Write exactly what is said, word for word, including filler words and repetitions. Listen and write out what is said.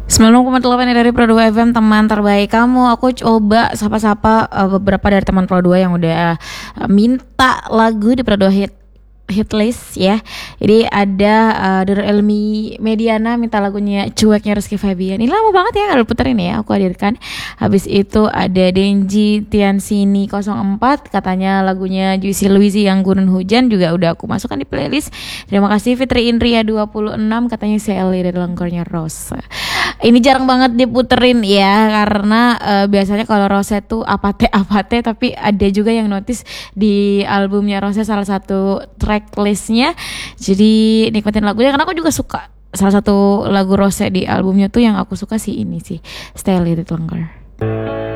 sembilan puluh koma delapan dari Pro dua F M, teman terbaik kamu. Aku coba sapa-sapa uh, beberapa dari teman Pro dua yang udah uh, minta lagu di Pro dua Hit Hitlist ya. Jadi ada uh, Nur Elmi Mediana minta lagunya Cueknya Rizky Febian. Ini lama banget ya kalau puterin ya, aku hadirkan. Habis itu ada Denji Tiansini nol empat, katanya lagunya Juicy Luizy yang Gurun Hujan juga udah aku masukkan di playlist. Terima kasih. Fitri Indria dua puluh enam katanya Sally dari Lengkornya Rose. Ini jarang banget diputerin ya, karena uh, biasanya kalau Rose tuh apate-apate, tapi ada juga yang notice di albumnya Rose salah satu tracklistnya. Jadi nikmatin lagunya, karena aku juga suka. Salah satu lagu Rose di albumnya tuh yang aku suka sih ini sih, Stay a Little Longer.